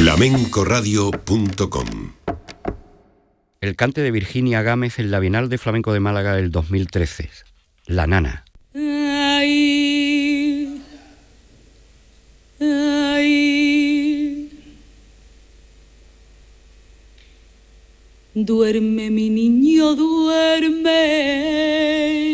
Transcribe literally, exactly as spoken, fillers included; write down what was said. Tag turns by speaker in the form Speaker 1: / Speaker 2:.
Speaker 1: flamencoradio punto com.
Speaker 2: El cante de Virginia Gámez en la Bienal de Flamenco de Málaga del dos mil trece. La Nana.
Speaker 3: Ay, ay, duerme mi niño, duerme.